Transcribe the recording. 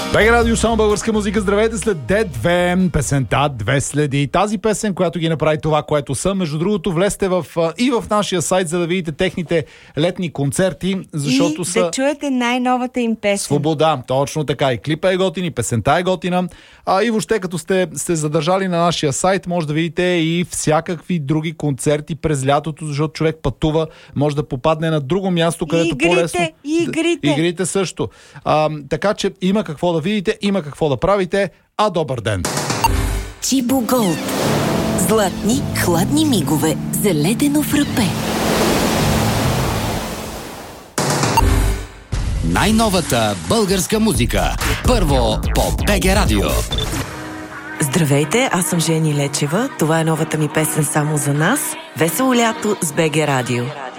БГ Радио, само българска музика. Здравейте след D2, песента Две следи. Тази песен, която ги направи това, което са. Между другото, влезте и в нашия сайт, за да видите техните летни концерти, защото са... да чуете най-новата им песен. Свобода, точно така. И клипа е готин, и песента е готина. И въобще, като сте задържали на нашия сайт, може да видите и всякакви други концерти през лятото, защото човек пътува, може да попадне на друго място, където по-лесно... Игрите също. Така че има какво да видите, има какво да правите. Добър ден! Чибо Голд. Златни, хладни мигове за ледено фрапе. Най-новата българска музика. Първо по БГ Радио. Здравейте, аз съм Жени Лечева. Това е новата ми песен "Само за нас". Весело лято с БГ Радио.